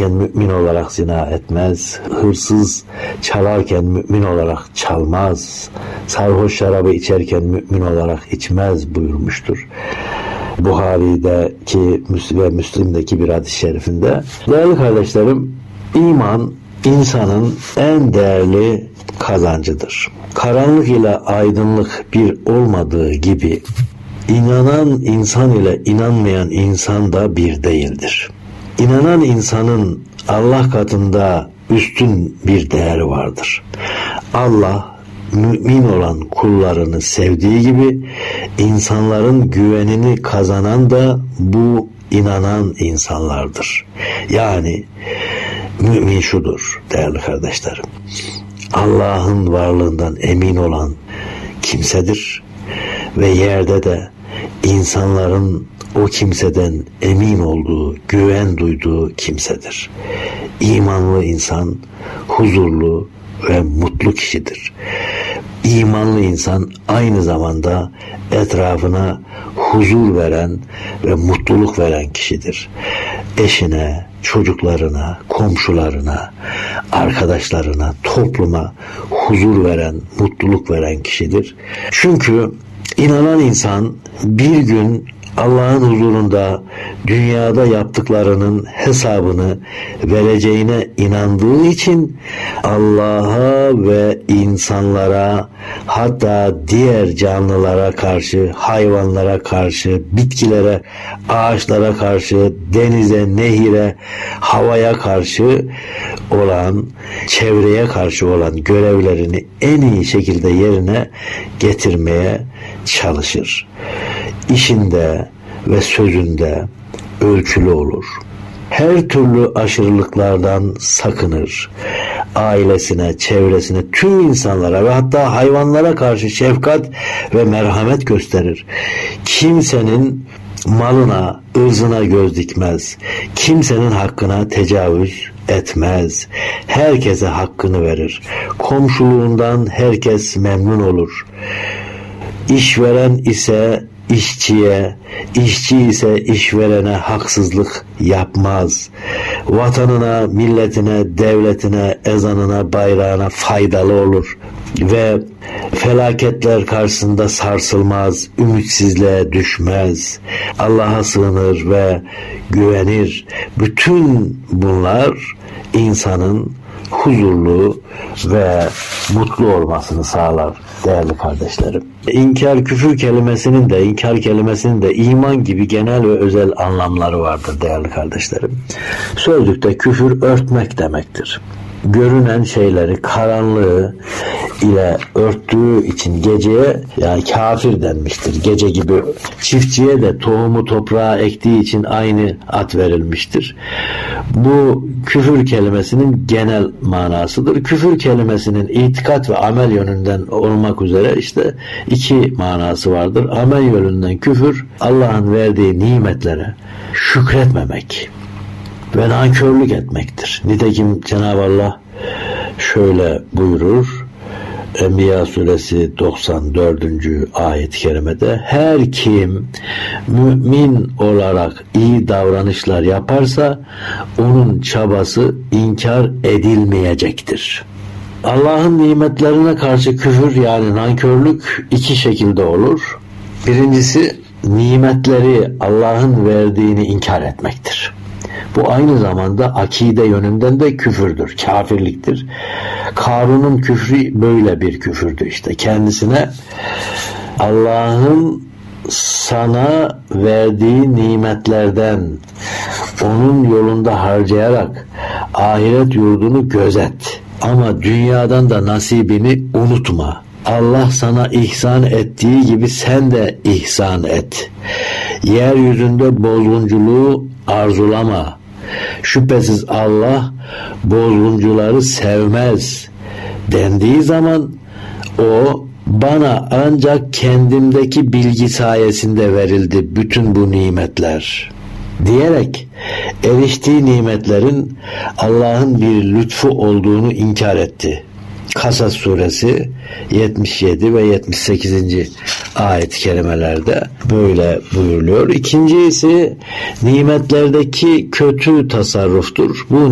ederken mümin olarak zina etmez. Hırsız çalarken mümin olarak çalmaz. Sarhoş şarabı içerken mümin olarak içmez buyurmuştur. Buhari'deki ve Müslim'deki bir hadis-i şerifinde. Değerli kardeşlerim, iman insanın en değerli kazancıdır. Karanlık ile aydınlık bir olmadığı gibi inanan insan ile inanmayan insan da bir değildir. İnanan insanın Allah katında üstün bir değeri vardır. Allah mümin olan kullarını sevdiği gibi insanların güvenini kazanan da bu inanan insanlardır. Yani mümin şudur değerli kardeşlerim. Allah'ın varlığından emin olan kimsedir ve yerde de insanların o kimseden emin olduğu, güven duyduğu kimsedir. İmanlı insan huzurlu ve mutlu kişidir. İmanlı insan aynı zamanda etrafına huzur veren ve mutluluk veren kişidir. Eşine, çocuklarına, komşularına, arkadaşlarına, topluma huzur veren, mutluluk veren kişidir. Çünkü inanan insan bir gün Allah'ın huzurunda dünyada yaptıklarının hesabını vereceğine inandığı için Allah'a ve insanlara, hatta diğer canlılara karşı, hayvanlara karşı, bitkilere, ağaçlara karşı, denize, nehire, havaya karşı olan, çevreye karşı olan görevlerini en iyi şekilde yerine getirmeye çalışır. İşinde ve sözünde ölçülü olur. Her türlü aşırılıklardan sakınır. Ailesine, çevresine, tüm insanlara ve hatta hayvanlara karşı şefkat ve merhamet gösterir. Kimsenin malına, ırzına göz dikmez. Kimsenin hakkına tecavüz etmez. Herkese hakkını verir. Komşuluğundan herkes memnun olur. İşveren ise işçiye, işçi ise işverene haksızlık yapmaz. Vatanına, milletine, devletine, ezanına, bayrağına faydalı olur ve felaketler karşısında sarsılmaz, ümitsizliğe düşmez. Allah'a sığınır ve güvenir. Bütün bunlar insanın huzurlu ve mutlu olmasını sağlar değerli kardeşlerim. İnkar kelimesinin de iman gibi genel ve özel anlamları vardır değerli kardeşlerim. Sözlükte küfür örtmek demektir. Görünen şeyleri karanlığı ile örttüğü için geceye yani kafir denmiştir. Gece gibi çiftçiye de tohumu toprağa ektiği için aynı ad verilmiştir. Bu küfür kelimesinin genel manasıdır. Küfür kelimesinin itikat ve amel yönünden olmak üzere işte iki manası vardır. Amel yönünden küfür Allah'ın verdiği nimetlere şükretmemek ve nankörlük etmektir. Nitekim Cenab-ı Allah şöyle buyurur. Enbiya suresi 94. ayet-i kerimede her kim mümin olarak iyi davranışlar yaparsa onun çabası inkar edilmeyecektir. Allah'ın nimetlerine karşı küfür yani nankörlük iki şekilde olur. Birincisi nimetleri Allah'ın verdiğini inkar etmektir. Bu aynı zamanda akide yönünden de küfürdür, kafirliktir. Karun'un küfrü böyle bir küfürdü işte. Kendisine Allah'ın sana verdiği nimetlerden onun yolunda harcayarak ahiret yurdunu gözet. Ama dünyadan da nasibini unutma. Allah sana ihsan ettiği gibi sen de ihsan et. Yeryüzünde bozgunculuğu arzulama. Şüphesiz Allah bozguncuları sevmez dendiği zaman o bana ancak kendimdeki bilgi sayesinde verildi bütün bu nimetler diyerek eriştiği nimetlerin Allah'ın bir lütfu olduğunu inkar etti. Kasas suresi 77 ve 78. ayet-i kerimelerde böyle buyuruluyor. İkincisi nimetlerdeki kötü tasarruftur. Bu